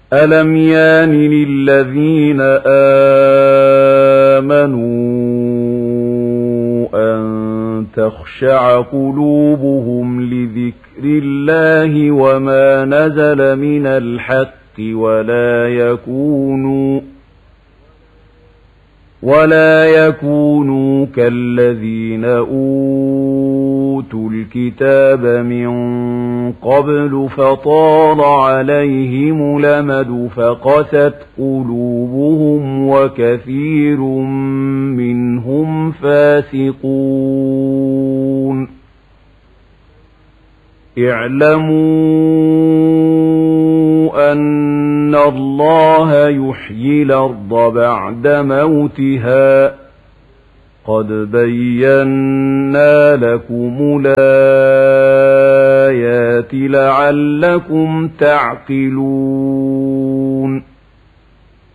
ألم يان للذين آمنوا أن تخشع قلوبهم لذكر الله وما نزل من الحق ولا يكونوا كالذين أوتوا الكتاب من قبل فطال عليهم الأمد فقست قلوبهم وكثير منهم فاسقون. اعلموا أن الله يحيي الأرض بعد موتها قد بينا لكم الآيات لعلكم تعقلون.